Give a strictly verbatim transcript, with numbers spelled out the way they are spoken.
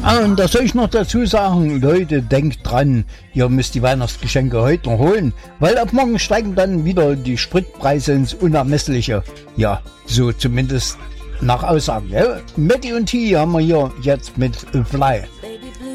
Ah, und da soll ich noch dazu sagen, Leute, denkt dran, ihr müsst die Weihnachtsgeschenke heute noch holen, weil ab morgen steigen dann wieder die Spritpreise ins Unermessliche. Ja, so zumindest nach Aussagen. Ja? Matti und T haben wir hier jetzt mit Fly. Baby,